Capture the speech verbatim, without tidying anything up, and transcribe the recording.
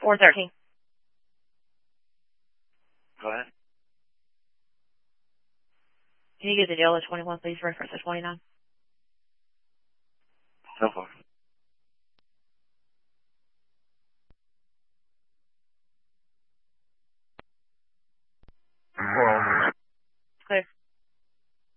four thirteen. Go ahead. Can you get the deal at twenty-one, please? Reference at twenty-nine. So far. Clear.